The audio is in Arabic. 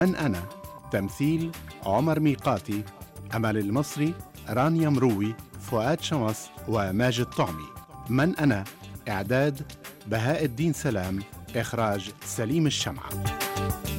من أنا؟ تمثيل عمر ميقاتي، أمل المصري، رانيا مروي، فؤاد شمس وماجد طعمي. من أنا؟ إعداد بهاء الدين سلام، إخراج سليم الشمعة.